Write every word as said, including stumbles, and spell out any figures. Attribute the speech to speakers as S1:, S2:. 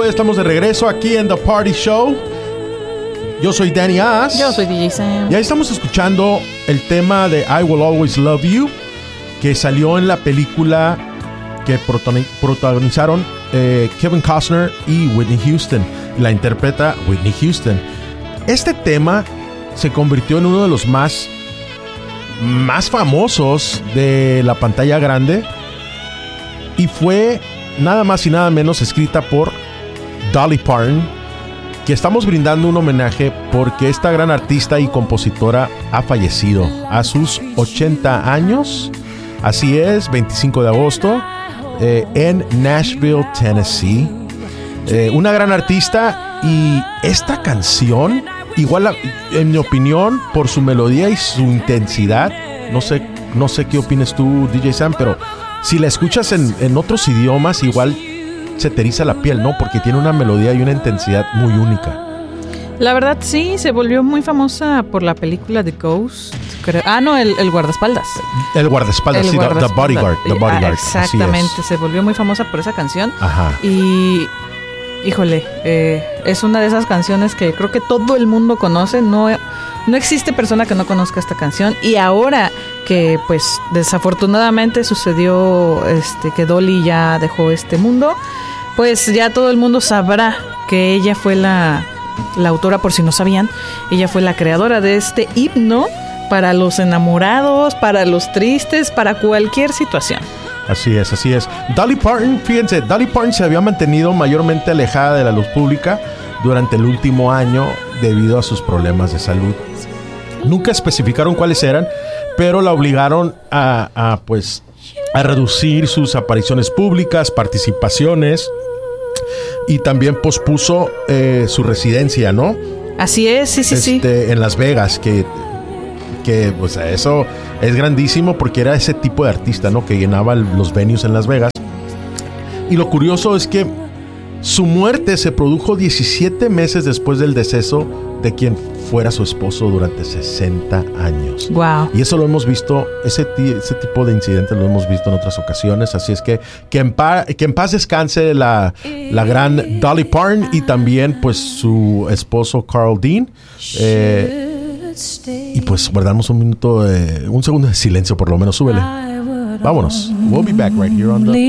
S1: público, ya estamos de regreso aquí en The Party Show. Yo soy Danny As.
S2: Yo soy D J Sam.
S1: Y ahí estamos escuchando el tema de I Will Always Love You, que salió en la película que protagonizaron eh, Kevin Costner y Whitney Houston. La interpreta Whitney Houston. Este tema se convirtió en uno de los más, más famosos de la pantalla grande y fue nada más y nada menos escrita por Dolly Parton, que estamos brindando un homenaje porque esta gran artista y compositora ha fallecido a sus ochenta años. Así es, veinticinco de agosto, eh, en Nashville, Tennessee. Eh, una gran artista, y esta canción, igual a, en mi opinión, por su melodía y su intensidad, no sé, no sé qué opinas tú, D J Sam, pero si la escuchas en, en otros idiomas, igual se te eriza la piel, ¿no? Porque tiene una melodía y una intensidad muy única.
S2: La verdad, sí, se volvió muy famosa por la película The Ghost. Creo. Ah, no, el, el guardaespaldas.
S1: El guardaespaldas, el sí, guardaespaldas. The, the Bodyguard. The Bodyguard.
S2: Ah, exactamente, se volvió muy famosa por esa canción.
S1: Ajá.
S2: Y, híjole, eh, es una de esas canciones que creo que todo el mundo conoce. No, no existe persona que no conozca esta canción. Y ahora que, pues, desafortunadamente sucedió este, que Dolly ya dejó este mundo, pues ya todo el mundo sabrá que ella fue la... la autora, por si no sabían, ella fue la creadora de este himno para los enamorados, para los tristes, para cualquier situación.
S1: Así es, así es. Dolly Parton, fíjense, Dolly Parton se había mantenido mayormente alejada de la luz pública durante el último año debido a sus problemas de salud. Nunca especificaron cuáles eran, pero la obligaron a, a pues, a reducir sus apariciones públicas, participaciones, y también pospuso eh, su residencia, ¿no?
S2: Así es, sí, sí,
S1: este, sí. En Las Vegas, que, que pues eso es grandísimo porque era ese tipo de artista, ¿no? Que llenaba los venues en Las Vegas. Y lo curioso es que su muerte se produjo diecisiete meses después del deceso de quien fuera su esposo durante sesenta años.
S2: Wow.
S1: Y eso lo hemos visto, ese, t- ese tipo de incidentes lo hemos visto en otras ocasiones. Así es que que en, pa- que en paz descanse la, la gran Dolly Parton y también pues su esposo Carl Dean. Eh, y pues guardamos un minuto, de, un segundo de silencio por lo menos. Súbele. Vámonos. We'll be back right here on the